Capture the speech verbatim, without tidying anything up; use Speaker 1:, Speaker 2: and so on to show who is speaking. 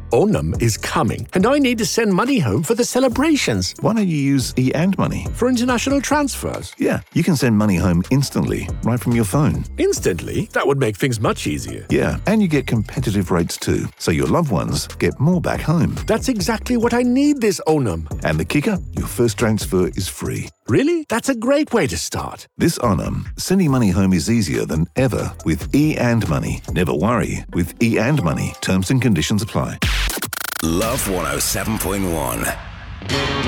Speaker 1: Onam is coming, and I need to send money home for the celebrations.
Speaker 2: Why don't you use e and money?
Speaker 1: For international transfers?
Speaker 2: Yeah, you can send money home instantly, right from your phone.
Speaker 1: Instantly? That would make things much easier.
Speaker 2: Yeah, and you get competitive rates too, so your loved ones get more back home.
Speaker 1: That's exactly what I need this Onam.
Speaker 2: And the kicker? Your first transfer is free.
Speaker 1: Really? That's a great way to start.
Speaker 2: This Onam, sending money home is easier than ever with e and money. Never worry with e and money. Terms and conditions apply.
Speaker 3: Love one oh seven point one.